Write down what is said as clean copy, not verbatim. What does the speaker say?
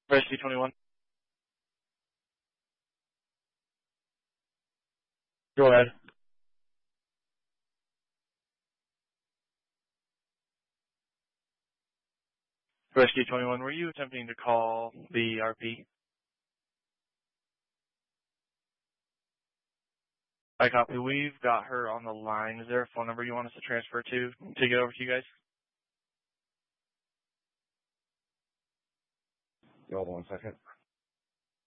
Rescue 21. Go ahead. Rescue 21, were you attempting to call the RP? I copy. We've got her on the line. Is there a phone number you want us to transfer to get over to you guys? Hold on 1 second.